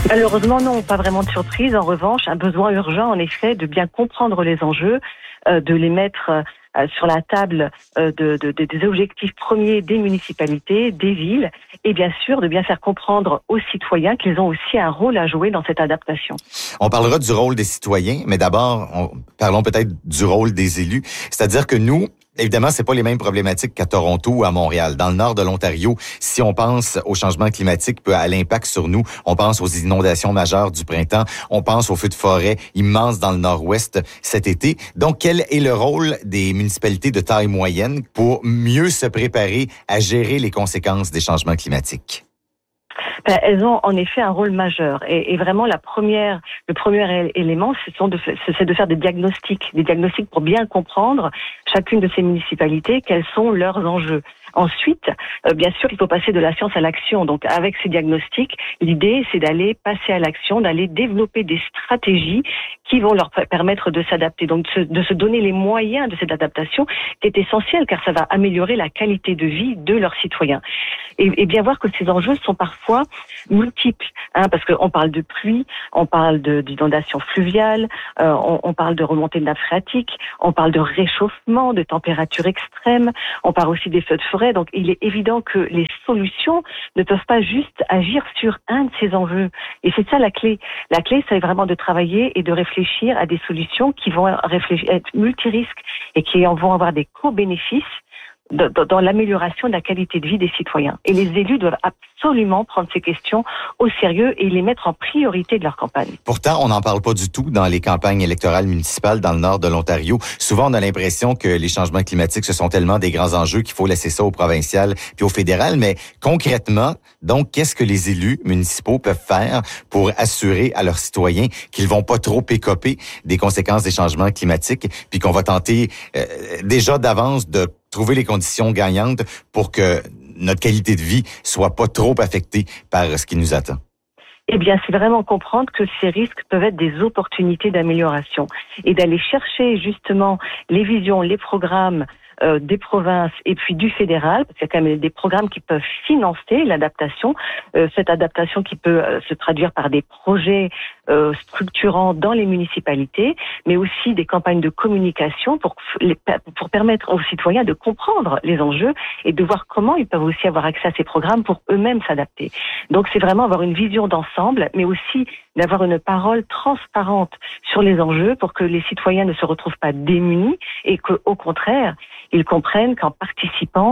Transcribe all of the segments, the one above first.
Malheureusement, non, pas vraiment de surprise. En revanche, un besoin urgent, en effet, de bien comprendre les enjeux, de les mettre sur la table des objectifs premiers des municipalités, des villes, et bien sûr de bien faire comprendre aux citoyens qu'ils ont aussi un rôle à jouer dans cette adaptation. On parlera du rôle des citoyens, mais d'abord, parlons peut-être du rôle des élus. C'est-à-dire que nous, évidemment, c'est pas les mêmes problématiques qu'à Toronto ou à Montréal. Dans le nord de l'Ontario, si on pense au changement climatique, à l'impact sur nous, on pense aux inondations majeures du printemps, on pense aux feux de forêt immenses dans le nord-ouest cet été. Donc, quel est le rôle des municipalités de taille moyenne pour mieux se préparer à gérer les conséquences des changements climatiques? Elles ont en effet un rôle majeur et vraiment le premier élément, c'est de faire des diagnostics pour bien comprendre chacune de ces municipalités quels sont leurs enjeux. Ensuite, bien sûr, il faut passer de la science à l'action. Donc, avec ces diagnostics, l'idée, c'est d'aller passer à l'action, d'aller développer des stratégies qui vont leur permettre de s'adapter. Donc, de se donner les moyens de cette adaptation, qui est essentielle, car ça va améliorer la qualité de vie de leurs citoyens. Et bien voir que ces enjeux sont parfois multiples, parce qu'on parle de pluie, on parle d'inondations fluviales, on parle de remontée de nappe phréatique, on parle de réchauffement, de températures extrêmes, on parle aussi des feux de forêt. Donc, il est évident que les solutions ne peuvent pas juste agir sur un de ces enjeux. Et c'est ça la clé. La clé, c'est vraiment de travailler et de réfléchir à des solutions qui vont être multirisques et qui vont avoir des co-bénéfices dans l'amélioration de la qualité de vie des citoyens. Et les élus doivent absolument prendre ces questions au sérieux et les mettre en priorité de leur campagne. Pourtant, on n'en parle pas du tout dans les campagnes électorales municipales dans le nord de l'Ontario. Souvent, on a l'impression que les changements climatiques, ce sont tellement des grands enjeux qu'il faut laisser ça au provincial puis au fédéral. Mais concrètement, donc, qu'est-ce que les élus municipaux peuvent faire pour assurer à leurs citoyens qu'ils vont pas trop écoper des conséquences des changements climatiques puis qu'on va tenter déjà d'avance de trouver les conditions gagnantes pour que notre qualité de vie soit pas trop affectée par ce qui nous attend? Eh bien, c'est vraiment comprendre que ces risques peuvent être des opportunités d'amélioration et d'aller chercher justement les visions, les programmes des provinces et puis du fédéral, parce qu'il y a quand même des programmes qui peuvent financer l'adaptation, cette adaptation qui peut se traduire par des projets structurants dans les municipalités, mais aussi des campagnes de communication pour permettre aux citoyens de comprendre les enjeux et de voir comment ils peuvent aussi avoir accès à ces programmes pour eux-mêmes s'adapter. Donc c'est vraiment avoir une vision d'ensemble, mais aussi d'avoir une parole transparente sur les enjeux pour que les citoyens ne se retrouvent pas démunis et qu'au contraire, ils comprennent qu'en participant,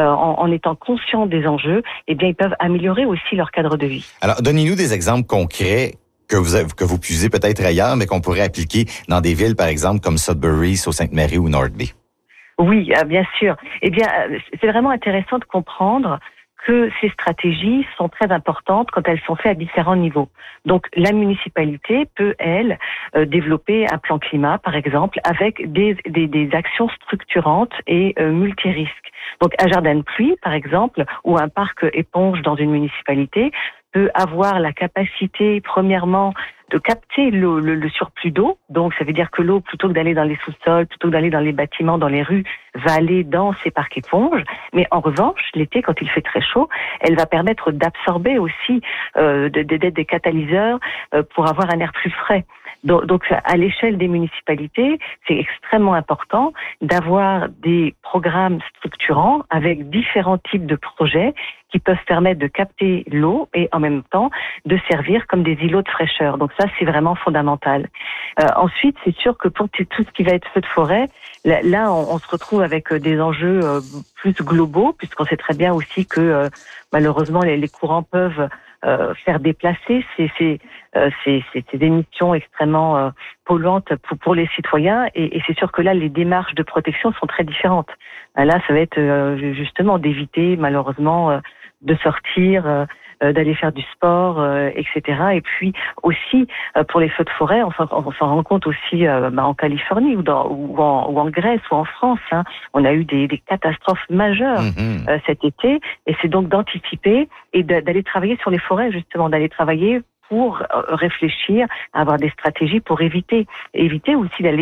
en étant conscients des enjeux, eh bien, ils peuvent améliorer aussi leur cadre de vie. Alors, donnez-nous des exemples concrets que vous puisez peut-être ailleurs, mais qu'on pourrait appliquer dans des villes, par exemple, comme Sudbury, Sault-Sainte-Marie ou North Bay. Oui, bien sûr. Eh bien, c'est vraiment intéressant de comprendre que ces stratégies sont très importantes quand elles sont faites à différents niveaux. Donc, la municipalité peut, elle, développer un plan climat, par exemple, avec des actions structurantes et multirisques. Donc, un jardin de pluie, par exemple, ou un parc éponge dans une municipalité peut avoir la capacité, premièrement, de capter le surplus d'eau. Donc, ça veut dire que l'eau, plutôt que d'aller dans les sous-sols, plutôt que d'aller dans les bâtiments, dans les rues, va aller dans ces parcs éponges. Mais en revanche, l'été, quand il fait très chaud, elle va permettre d'absorber aussi d'être des catalyseurs pour avoir un air plus frais. Donc, à l'échelle des municipalités, c'est extrêmement important d'avoir des programmes structurants avec différents types de projets qui peuvent permettre de capter l'eau et en même temps de servir comme des îlots de fraîcheur. Donc ça, c'est vraiment fondamental. Ensuite, c'est sûr que pour tout ce qui va être feu de forêt, là, on se retrouve avec des enjeux plus globaux, puisqu'on sait très bien aussi que malheureusement, les courants peuvent faire déplacer ces émissions extrêmement polluantes pour les citoyens. Et c'est sûr que là, les démarches de protection sont très différentes. Là, ça va être justement d'éviter malheureusement de sortir, d'aller faire du sport, etc. Et puis aussi pour les feux de forêt, on s'en rend compte aussi en Californie ou en Grèce ou en France. Hein, on a eu des catastrophes majeures cet été, et c'est donc d'anticiper et d'aller travailler sur les forêts, justement, d'aller travailler pour réfléchir à avoir des stratégies pour éviter aussi d'aller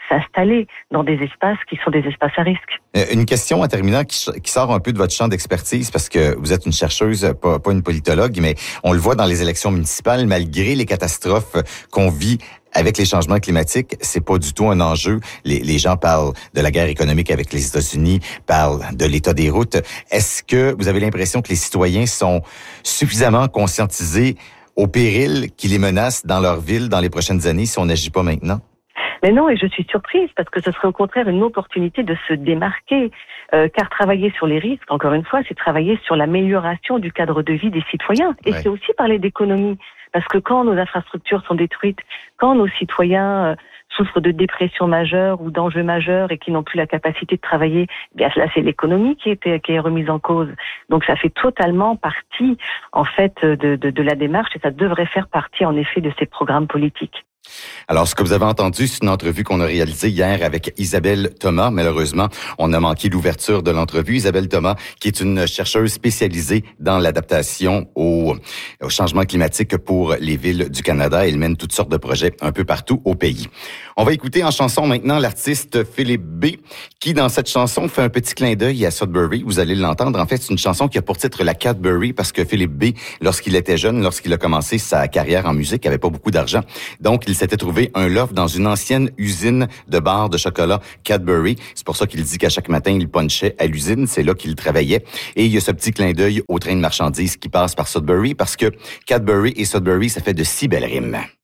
s'installer dans des espaces qui sont des espaces à risque. Une question en terminant qui sort un peu de votre champ d'expertise parce que vous êtes une chercheuse, pas une politologue, mais on le voit dans les élections municipales, malgré les catastrophes qu'on vit avec les changements climatiques, c'est pas du tout un enjeu. Les gens parlent de la guerre économique avec les États-Unis, parlent de l'état des routes. Est-ce que vous avez l'impression que les citoyens sont suffisamment conscientisés au péril qui les menace dans leur ville dans les prochaines années si on n'agit pas maintenant? Mais non, et je suis surprise parce que ce serait au contraire une opportunité de se démarquer, car travailler sur les risques, encore une fois, c'est travailler sur l'amélioration du cadre de vie des citoyens. Et c'est aussi parler d'économie, parce que quand nos infrastructures sont détruites, quand nos citoyens souffrent de dépression majeure ou d'enjeux majeurs et qui n'ont plus la capacité de travailler, eh bien là c'est l'économie qui est remise en cause. Donc ça fait totalement partie en fait de la démarche et ça devrait faire partie en effet de ces programmes politiques. Alors, ce que vous avez entendu, c'est une entrevue qu'on a réalisée hier avec Isabelle Thomas. Malheureusement, on a manqué l'ouverture de l'entrevue. Isabelle Thomas, qui est une chercheuse spécialisée dans l'adaptation au changement climatique pour les villes du Canada. Elle mène toutes sortes de projets un peu partout au pays. On va écouter en chanson maintenant l'artiste Philippe B, qui, dans cette chanson, fait un petit clin d'œil à Sudbury. Vous allez l'entendre. En fait, c'est une chanson qui a pour titre la Cadbury parce que Philippe B, lorsqu'il était jeune, lorsqu'il a commencé sa carrière en musique, il avait pas beaucoup d'argent. Donc, il s'était trouvé un loft dans une ancienne usine de barres de chocolat Cadbury. C'est pour ça qu'il dit qu'à chaque matin, il punchait à l'usine. C'est là qu'il travaillait. Et il y a ce petit clin d'œil au train de marchandises qui passe par Sudbury parce que Cadbury et Sudbury, ça fait de si belles rimes.